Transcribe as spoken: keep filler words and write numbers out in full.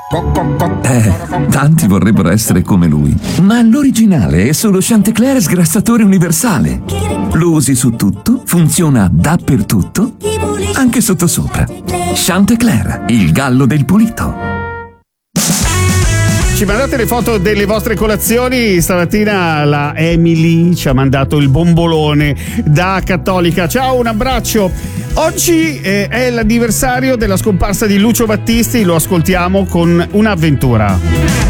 Eh, tanti vorrebbero essere come lui, ma l'originale è solo Chanticleer sgrassatore universale. Lo usi su tutto, funziona dappertutto, anche sottosopra. Chanticleer, il gallo del pulito. Ci mandate le foto delle vostre colazioni? Stamattina la Emily ci ha mandato il bombolone da Cattolica. Ciao, un abbraccio. Oggi eh, è l'anniversario della scomparsa di Lucio Battisti, lo ascoltiamo con un'avventura.